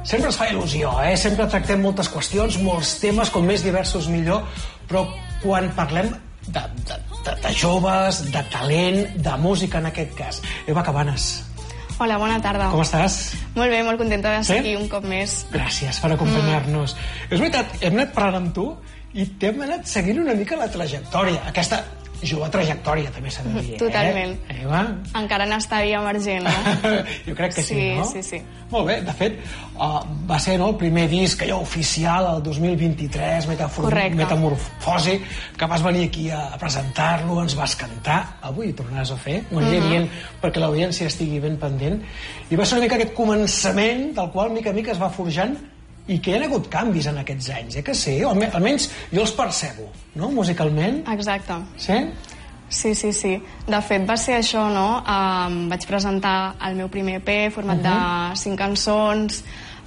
Sempre ens fa il·lusió, sempre tractem moltes qüestions, molts temes, com més diversos millor, però quan parlem de joves, de talent, de música en aquest cas. Eva Cabanes. Hola, bona tarda. Com estàs? Molt bé, molt contenta d'estar aquí un cop més. Gràcies per acompanyar-nos. És veritat, hem anat parlant amb tu i t'hem anat seguint una mica la trajectòria. Aquesta jove trajectòria, també s'ha de dir. Totalment. Eva? Encara n'estaria emergent, no? Jo crec que sí, no? Sí. Molt bé, de fet, va ser el primer disc allò oficial, el 2023, Metamorfosi, que vas venir aquí a presentar-lo, ens vas cantar. Avui hi tornaràs a fer, ho aniré dient perquè l'audiència estigui ben pendent. I va ser una mica aquest començament del qual mica a mica es va forjant i que hi ha hagut canvis en aquests anys, que sí? Almenys jo els percebo, no?, musicalment. Exacte. Sí? Sí. De fet, va ser això, no? Vaig presentar el meu primer EP format de 5 cançons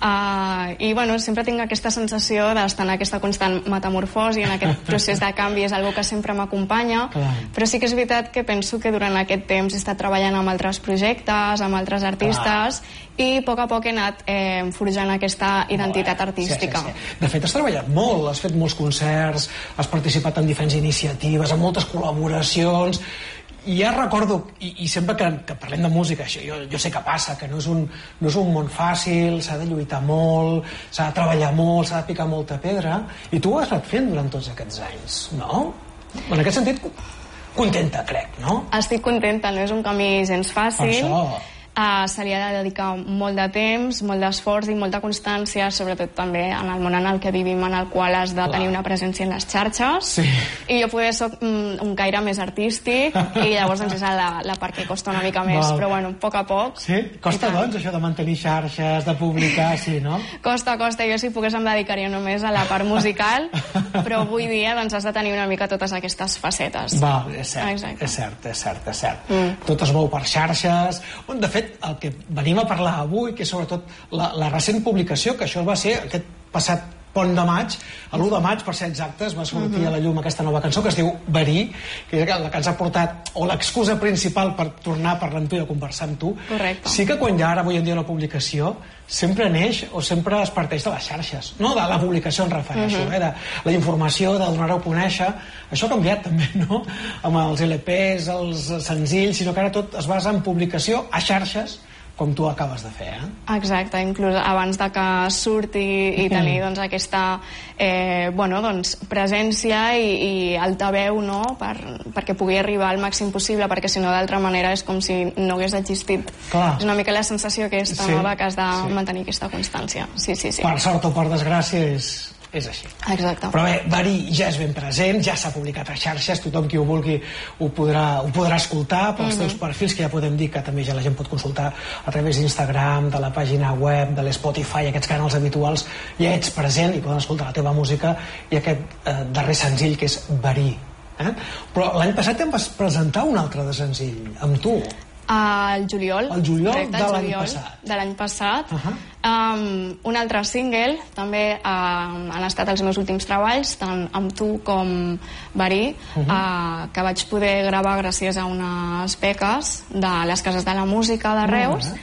i, bueno, sempre tinc aquesta sensació d'estar en aquesta constant metamorfosi, en aquest procés de canvi, és algo que sempre m'acompanya, però sí que és veritat que penso que durant aquest temps he estat treballant amb altres projectes, amb altres artistes, i a poc he anat forjant aquesta identitat artística. Sí. De fet, has treballat molt, has fet molts concerts, has participat en diferents iniciatives, en moltes col·laboracions, i ja recordo, i sempre que parlem de música, jo sé que passa, que no és un món fàcil, s'ha de lluitar molt, s'ha de treballar molt, s'ha de picar molta pedra, i tu ho has anat fent durant tots aquests anys, no? En aquest sentit, contenta, crec, no? Estic contenta, no és un camí gens fàcil. Per això. Se li ha de dedicar molt de temps, molt d'esforç i molta constància, sobretot també en el món en el que vivim, en el qual has de tenir una presència en les xarxes. I jo poder soc un caire més artístic i llavors és la part que costa una mica més, però bueno, a poc. Sí? Costa doncs això de mantenir xarxes, de publicar, sí, no? Costa, jo si pogués em dedicaria només a la part musical, però avui dia doncs has de tenir una mica totes aquestes facetes. És cert. Tot es mou per xarxes, on de fet el que venim a parlar avui, que és sobretot la recent publicació, que això va ser aquest passat pont de maig, l'1 de maig, per ser exactes, va sortir a la llum aquesta nova cançó que es diu Verí, que és la que ens ha portat, o l'excusa principal per tornar a parlar amb tu i a conversar amb tu. Correcte. Sí que quan hi ha ara avui en dia una publicació, sempre neix o sempre es parteix de les xarxes, no de la publicació en refereixo, de la informació, de donar-ho a conèixer. Això ha canviat també, no?, amb els LPs, els senzills, sinó que ara tot es basa en publicació a xarxes, com tu acabes de fer, Exacte, inclús abans de que surti i tenir doncs aquesta presència i altaveu, no?, perquè pugui arribar al màxim possible, perquè si no d'altra manera és com si no hagués existit. És una mica la sensació aquesta nova que has de mantenir aquesta constància. Sí. Per sort o per desgràcia és així. Exacte. Però bé, Verí ja és ben present, ja s'ha publicat a xarxes, tothom qui ho vulgui ho podrà escoltar pels teus perfils, que ja podem dir que també ja la gent pot consultar a través d'Instagram, de la pàgina web, de l'Spotify, aquests canals habituals, ja ets present i poden escoltar la teva música i aquest darrer senzill que és Verí. Però l'any passat em vas presentar un altre de senzill, amb tu. El juliol de l'any passat. Un altre single, també han estat els meus últims treballs, tant amb tu com Verí, que vaig poder gravar gràcies a unes beques de les cases de la música de Reus.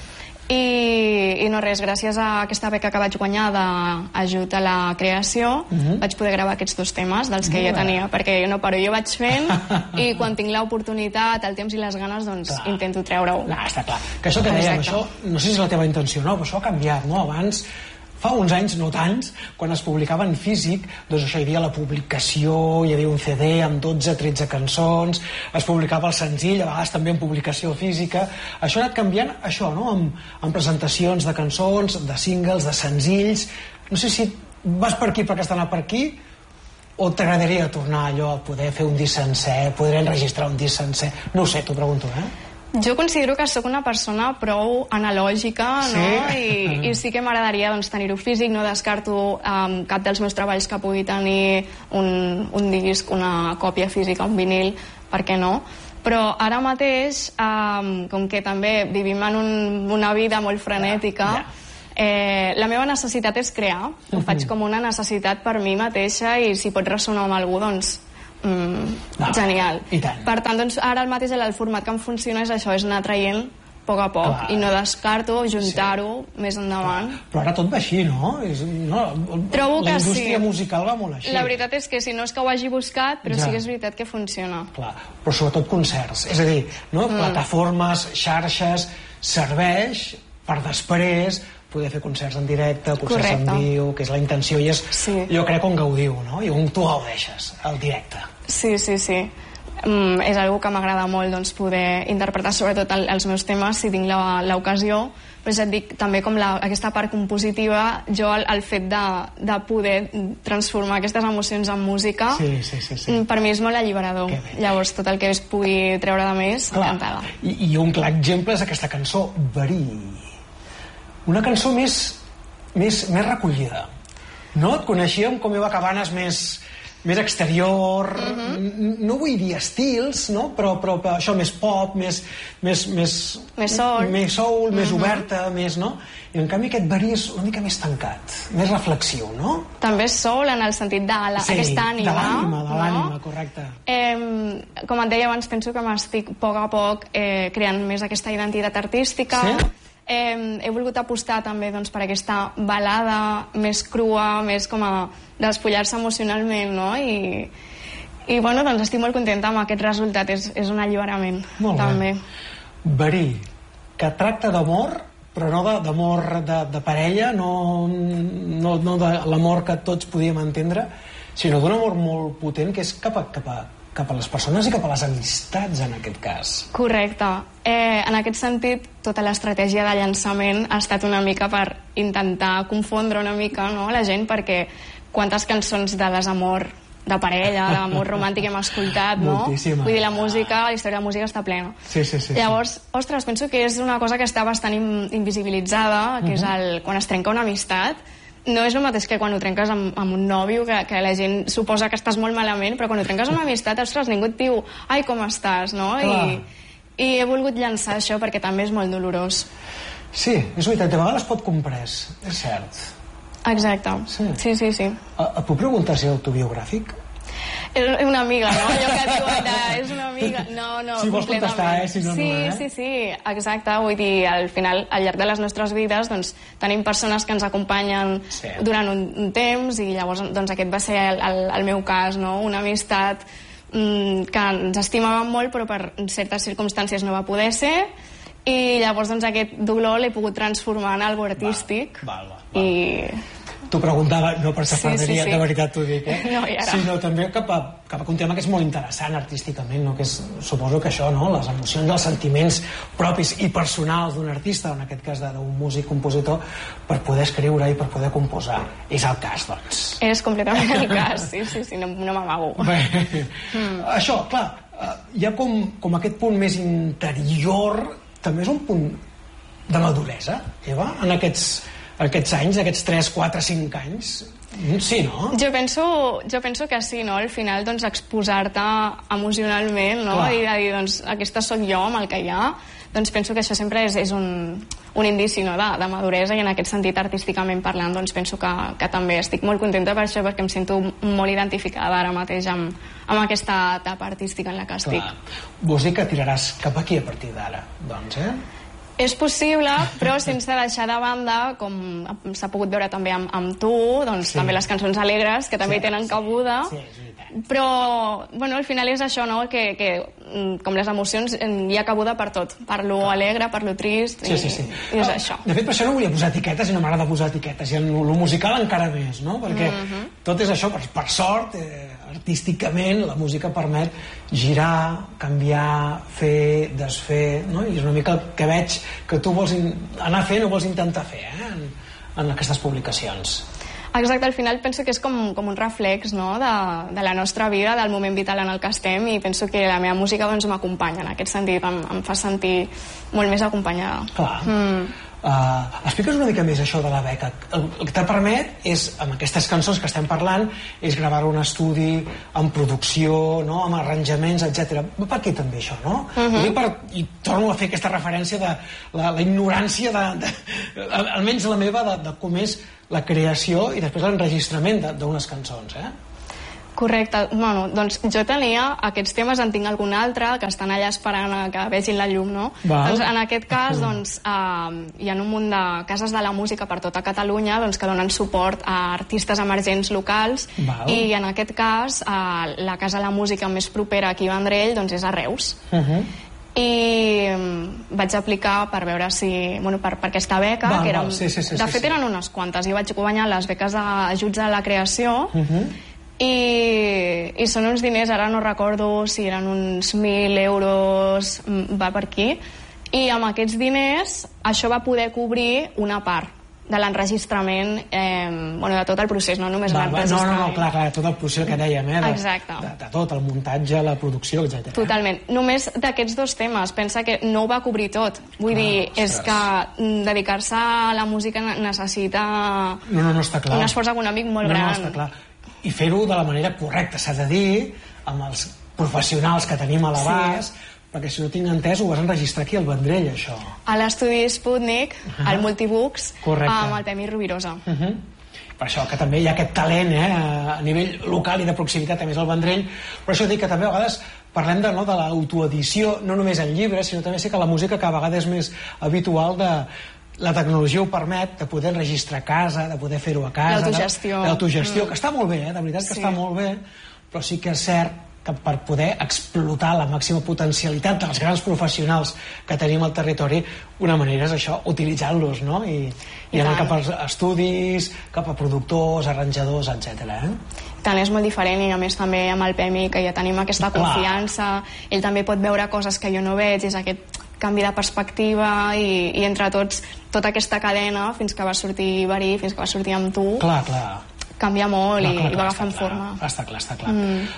I no res, gràcies a aquesta beca que vaig guanyar d'ajut a la creació, vaig poder gravar aquests 2 temes dels que jo tenia, perquè jo no paro, jo vaig fent i quan tinc l'oportunitat, el temps i les ganes, doncs intento treure-ho. Està clar, que això que dèiem, això no sé si és la teva intenció, no, però això ha canviat, no? Abans, fa uns anys, no tants, quan es publicava en físic, doncs això hi havia la publicació, hi havia un CD amb 12-13 cançons, es publicava el senzill, a vegades també en publicació física. Això ha anat canviant, això, no?, amb presentacions de cançons, de singles, de senzills. No sé si vas per aquí perquè has d'anar per aquí, o t'agradaria tornar allò a poder fer un disc sencer, poder enregistrar un disc sencer. No ho sé, t'ho pregunto, Jo considero que sóc una persona prou analògica, no? I sí que m'agradaria tenir-ho físic, no descarto cap dels meus treballs que pugui tenir un disc, una còpia física, un vinil, per què no? Però ara mateix, com que també vivim en una vida molt frenètica, la meva necessitat és crear, ho faig com una necessitat per mi mateixa i si pot ressonar amb algú, doncs genial. Per tant, doncs, ara mateix el format que em funciona és això, és anar traient poc a poc, i no descarto juntar-ho més endavant. Però ara tot va així, no? Trobo que sí. La indústria musical va molt així. La veritat és que si no és que ho hagi buscat, però sí que és veritat que funciona. Clar, però sobretot concerts, és a dir, plataformes, xarxes, serveix per després poder fer concerts en directe, concerts en viu, que és la intenció, i és, jo crec, on gaudiu, no? I on tu gaudeixes, el directe. Sí. És algo que m'agrada molt, doncs, poder interpretar sobretot els meus temes si tinc l'ocasió, però ja et dic, també com aquesta part compositiva, jo el fet de poder transformar aquestes emocions en música, per mi és molt alliberador. Llavors tot el que es pugui treure de més, encantada. I un clar exemple és aquesta cançó, Verí. Una cançó més recollida. No? Et coneixíem com Eva Cabanes més exterior, no vull dir estils, no? però això més pop, més soul, més oberta, no? I en canvi aquest Verí és una mica més tancat, més reflexiu, no? També és soul en el sentit d'aquesta ànima. De l'ànima, correcte. Com et deia abans, penso que m'estic a poc a poc creant més aquesta identitat artística. He volgut apostar també per aquesta balada més crua, més com a despullar-se emocionalment, no? I bueno, doncs estic molt contenta amb aquest resultat, és un alliberament també. Verí, que tracta d'amor, però no d'amor de parella, no de l'amor que tots podíem entendre, sinó d'un amor molt potent que és cap a les persones i cap a les amistats, en aquest cas. Correcte. En aquest sentit, tota l'estratègia de llançament ha estat una mica per intentar confondre una mica la gent, perquè quantes cançons de desamor de parella, d'amor romàntic hem escoltat, no? Moltíssima. Vull dir, la història de la música està plena. Sí. Llavors, ostres, penso que és una cosa que està bastant invisibilitzada, que és quan es trenca una amistat. No és el mateix que quan ho trenques amb un nòvio, que la gent suposa que estàs molt malament, però quan ho trenques amb una amistat, ostres, ningú et diu ai, com estàs, no? I he volgut llançar això perquè també és molt dolorós. Sí, és veritat, de vegades pot comprès, és cert. Exacte, sí. Et puc preguntar si és autobiogràfic? És una amiga, no? Allò que et diuen, és una amiga. No, si vols contestar, si no, Sí, exacte. Vull dir, al final, al llarg de les nostres vides, doncs, tenim persones que ens acompanyen durant un temps, i llavors, doncs, aquest va ser el meu cas, no? Una amistat que ens estimàvem molt, però per certes circumstàncies no va poder ser, i llavors, doncs, aquest dolor l'he pogut transformar en algo artístic. I... T'ho preguntava, no per safarderia, de veritat t'ho dic, sinó també cap a un tema que és molt interessant artísticament, no? Que és, suposo que això, no? Les emocions, els sentiments propis i personals d'un artista, en aquest cas d'un músic compositor, per poder escriure i per poder composar. És el cas, doncs. És completament el cas, sí, no m'amago. Això, clar, hi ha com aquest punt més interior, també és un punt de maduresa, Eva, en aquests anys, aquests 3, 4, 5 anys, sí, no? Jo penso que sí, no? Al final, doncs, exposar-te emocionalment, no? I dir, doncs, aquesta sóc jo amb el que hi ha, doncs penso que això sempre és un indici, no? de maduresa, i en aquest sentit, artísticament parlant, doncs penso que també estic molt contenta per això, perquè em sento molt identificada ara mateix amb aquesta etapa artística en la que estic. Vols dir que tiraràs cap aquí a partir d'ara, doncs, És possible, però sense deixar de banda, com s'ha pogut veure també amb tu, doncs també les cançons alegres, que també tenen cabuda. Però, bueno, al final és això, no? Que com les emocions hi ha cabuda per tot, per lo alegre, per lo trist, i és això. De fet, per això no volia posar etiquetes, i no m'agrada posar etiquetes, i en lo musical encara més, no? Perquè tot és això, per sort, artísticament la música permet girar, canviar, fer, desfer, no? I és una mica el que veig que tu vols anar fent o vols intentar fer en aquestes publicacions. Exacte, al final penso que és com un reflex, no? de la nostra vida, del moment vital en el que estem, i penso que la meva música doncs, m'acompanya en aquest sentit, em fa sentir molt més acompanyada. Clar. Explica'ns una mica més això de la beca. El que t'ha permet és, amb aquestes cançons que estem parlant, és gravar un estudi amb producció, no? Amb arranjaments, etc. Per què també això, no? I torno a fer aquesta referència de la ignorància, almenys la meva, de com és la creació i després l'enregistrament d'unes cançons, Correcte. Bueno, doncs jo tenia aquests temes, en tinc algun altre, que estan allà esperant que vegin la llum, no? Doncs en aquest cas, doncs, hi ha un munt de cases de la música per tota Catalunya que donen suport a artistes emergents locals i en aquest cas la Casa de la Música més propera aquí a Vendrell doncs és a Reus. I vaig aplicar per veure si... Bueno, per aquesta beca, que eren... De fet eren unes quantes. Jo vaig guanyar les beques d'ajuts a la creació i són uns diners, ara no recordo si eren uns 1.000 euros, va per aquí, i amb aquests diners això va poder cobrir una part de l'enregistrament, de tot el procés, no només l'enregistrament. No, clar, tot el procés que dèiem, exacte. De tot, el muntatge, la producció, etc. Totalment. Només d'aquests dos temes, pensa que no ho va cobrir tot. Vull dir, és que dedicar-se a la música necessita un esforç econòmic molt gran. No, està clar. I fer-ho de la manera correcta, s'ha de dir, amb els professionals que tenim a l'abast, perquè si no tinc entès ho vas enregistrar aquí al Vendrell, això. A l'estudi Sputnik, al Multibooks, amb el Premi Rovirosa. Per això que també hi ha aquest talent a nivell local i de proximitat, a més al Vendrell, però això dic que també a vegades parlem de l'autoedició, no només en llibres, sinó també sé que la música cada vegada és més habitual de... La tecnologia ho permet de poder enregistrar a casa, de poder fer-ho a casa. L'autogestió, que està molt bé, de veritat que està molt bé, però sí que és cert que per poder explotar la màxima potencialitat dels grans professionals que tenim al territori, una manera és això, utilitzant-los, no? I anar cap als estudis, cap a productors, arranjadors, etc. Tant és molt diferent, i a més també amb el PEMI, que ja tenim aquesta confiança, ell també pot veure coses que jo no veig, és aquest canvi de perspectiva i entre tots tota aquesta cadena fins que va sortir Verí, fins que va sortir amb tu, canvia molt i va agafant forma. Està clar.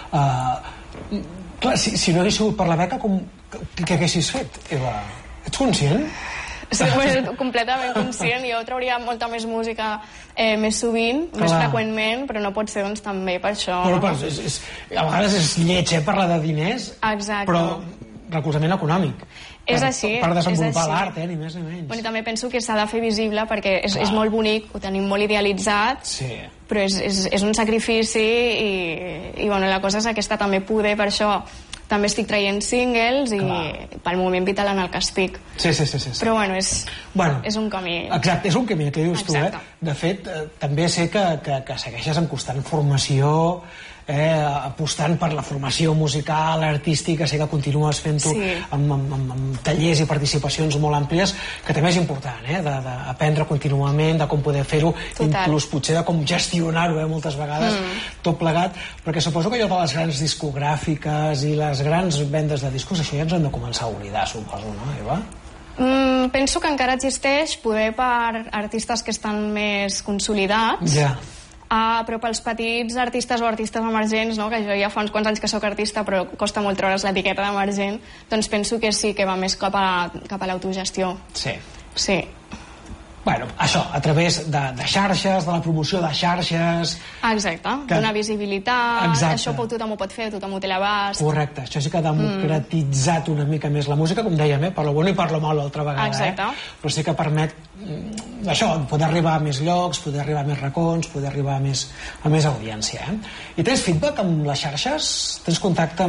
Si no hagués sigut per la beca, què haguessis fet, Eva? Ets conscient? Sí, completament conscient. Jo trauria molta més música més sovint, més freqüentment, però no pot ser doncs també per això. Però a vegades és lleig parlar de diners, però recolzament econòmic. És així. Per desenvolupar l'art, ni més ni menys. Bueno, també penso que s'ha de fer visible perquè és molt bonic, ho tenim molt idealitzat, però és un sacrifici i la cosa és aquesta, també poder, per això també estic traient singles i pel moment vital en el que estic. Sí. Però és un camí. Exacte, és un camí, que dius tu, De fet, també sé que segueixes en constant formació, apostant per la formació musical, artística, sé que continues fent-ho amb tallers i participacions molt àmplies, que també és important, d'aprendre contínuament, de com poder fer-ho, inclús potser de com gestionar-ho, moltes vegades, tot plegat, perquè suposo que allò de les grans discogràfiques i les grans vendes de discos, això ja ens hem de començar a oblidar, suposo, no, Eva? Penso que encara existeix, poder per artistes que estan més consolidats, però pels petits artistes o artistes emergents, que jo ja fa uns quants anys que sóc artista però costa molt treure's l'etiqueta d'emergent, doncs penso que sí que va més cap a l'autogestió. Sí. Bueno, això, a través de xarxes, de la promoció de xarxes... Exacte, donar visibilitat, això tothom ho pot fer, tothom ho té a l'abast. Correcte, això sí que ha democratitzat una mica més la música, com dèiem, per lo bueno i per lo malo altra vegada, però sí que permet això, poder arribar a més llocs, poder arribar a més racons, poder arribar a més audiència. I tens feedback amb les xarxes? Tens contacte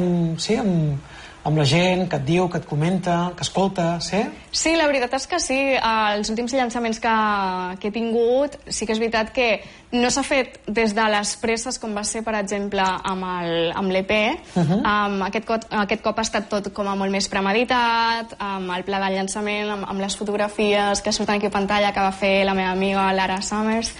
amb la gent que et diu, que et comenta, que escolta, Sí, la veritat és que sí. Els últims llançaments que he tingut, sí que és veritat que no s'ha fet des de les presses com va ser, per exemple, amb l'EP. Aquest cop ha estat tot com a molt més premeditat, amb el pla de llançament, amb les fotografies que surten aquí a pantalla que va fer la meva amiga Lara Summers,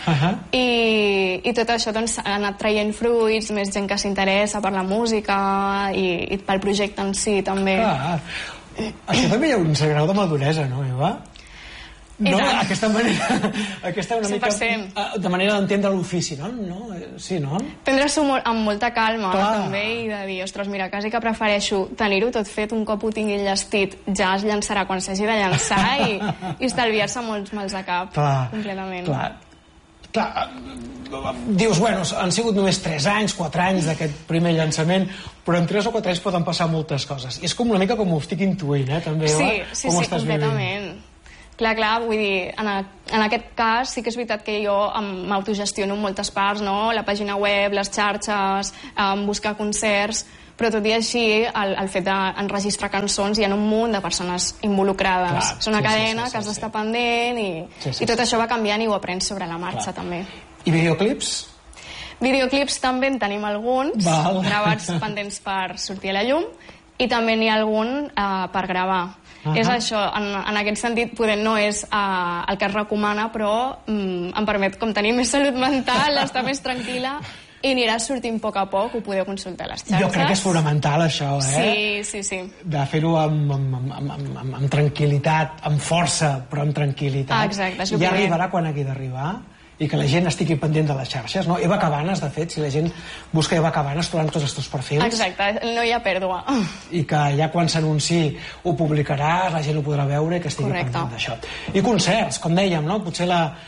i tot això ha anat traient fruits, més gent que s'interessa per la música i pel projecte en si també. Això també hi ha un cert grau de maduresa, no, Eva? No, aquesta una mica de manera d'entendre l'ofici, no? Sí, no? Prendre-s'ho amb molta calma també, i de dir, ostres, mira, quasi que prefereixo tenir-ho tot fet, un cop ho tingui enllestit ja es llançarà quan s'hagi de llançar i estalviar-se molts mals de cap completament. Clar, dius, bueno, han sigut només 3 anys, 4 anys d'aquest primer llançament, però en 3 o 4 anys poden passar moltes coses. I és com una mica com ho estic intuint, també, Eva? Sí, completament. Clar, vull dir, en aquest cas sí que és veritat que jo m'autogestiono en moltes parts, no? La pàgina web, les xarxes, buscar concerts, però tot i així el fet d'enregistrar cançons hi ha un munt de persones involucrades. És una cadena que has d'estar pendent i tot això va canviant i ho aprens sobre la marxa també. I videoclips? Videoclips també en tenim alguns, gravats pendents per sortir a la llum, i també n'hi ha algun per gravar. És això, en aquest sentit poder no és el que es recomana, però em permet com tenir més salut mental, estar més tranquil·la, i anirà sortint a poc, ho podeu consultar a les xarxes. Jo crec que és fonamental això, Sí. De fer-ho amb tranquil·litat, amb força, però amb tranquil·litat. Exacte, ja arribarà quan hagi d'arribar, i que la gent estigui pendent de les xarxes, no? Eva Cabanes, de fet, si la gent busca Eva Cabanes, trobaran tots els teus perfils. Exacte, no hi ha pèrdua. I que ja quan s'anunciï ho publicaràs, la gent ho podrà veure i que estigui pendent d'això. I concerts, com dèiem, no? Potser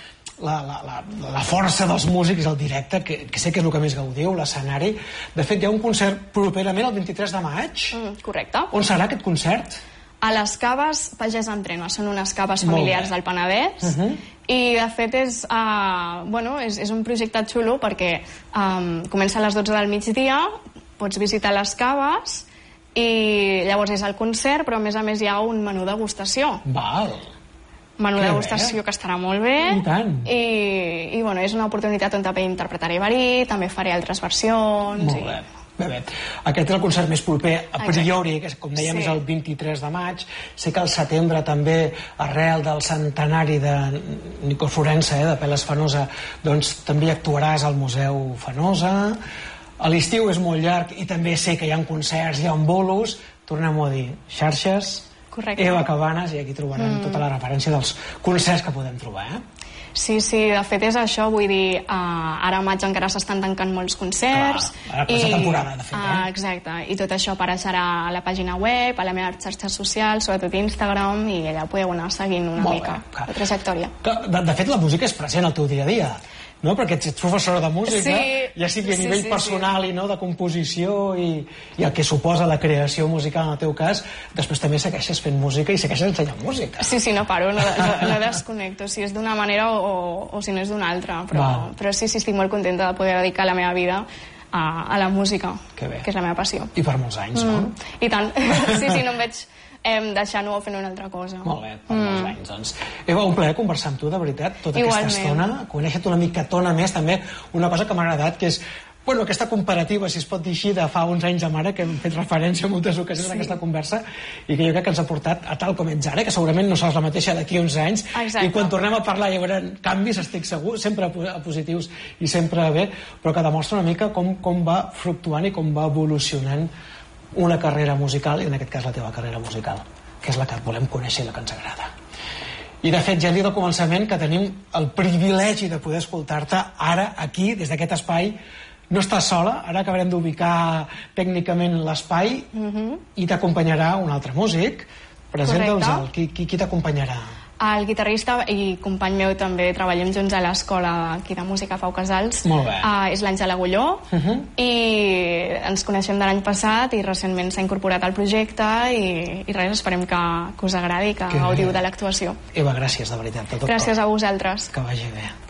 la força dels músics al directe, que sé que és el que més gaudiu, l'escenari. De fet, hi ha un concert properament el 23 de maig. Correcte. On serà aquest concert? A les caves Pagès Entrena, són unes caves familiars del Penedès, i de fet és un projecte xulo perquè comença a les 12 del migdia, pots visitar les caves i llavors és el concert, però a més hi ha un menú degustació. Menú degustació que estarà molt bé, i és una oportunitat on també interpretaré Verí, també faré altres versions. Molt bé. Bé. Aquest és el concert més proper a priori, que com dèiem és el 23 de maig. Sé que al setembre també, arrel del centenari de Nico Florença, de Peles Fenosa, doncs també actuaràs al Museu Fenosa. A l'estiu és molt llarg i també sé que hi ha concerts, hi ha bolos. Tornem-ho a dir, xarxes, Eva Cabanes, i aquí trobaran tota la referència dels concerts que podem trobar. Sí, de fet és això, vull dir, ara a maig encara s'estan tancant molts concerts. Ara és la temporada, de fet. Exacte, i tot això apareixerà a la pàgina web, a la meva xarxa social, sobretot Instagram, i allà podeu anar seguint una mica la trajectòria. De fet, la música és present al teu dia a dia, no? Perquè ets professora de música, ja sigui a nivell personal i de composició i el que suposa la creació musical en el teu cas, després també segueixes fent música i segueixes ensenyant música. Sí, no paro, no desconnecto, si és d'una manera o si no és d'una altra, però sí, estic molt contenta de poder dedicar la meva vida a la música, que és la meva passió. I per molts anys, no? I tant, sí, no em veig deixant-ho o fent una altra cosa. Molt bé, per molts anys, doncs. Eva, un plaer conversar amb tu, de veritat, tota aquesta estona, conèixer-te una micatona més, també una cosa que m'ha agradat, que és aquesta comparativa, si es pot dir així, de fa uns anys amb ara, que hem fet referència en moltes ocasions a aquesta conversa, i que jo crec que ens ha portat a tal com ets ara, que segurament no seràs la mateixa d'aquí uns anys, i quan tornem a parlar hi haurà canvis, estic segur, sempre positius i sempre bé, però que demostra una mica com va fluctuant i com va evolucionant una carrera musical, i en aquest cas la teva carrera musical, que és la que volem conèixer i la que ens agrada. I de fet ja he dit al començament que tenim el privilegi de poder escoltar-te ara, aquí, des d'aquest espai. No estàs sola, ara acabarem d'ubicar tècnicament l'espai i t'acompanyarà un altre músic. Presenta'ls, qui t'acompanyarà? El guitarrista i company meu, també treballem junts a l'escola aquí de música Pau Casals. Molt bé. És l'Àngel Agulló, i ens coneixem de l'any passat i recentment s'ha incorporat al projecte, i res, esperem que us agradi i que gaudiu de l'actuació. Eva, gràcies, de veritat. Gràcies a vosaltres. Que vagi bé.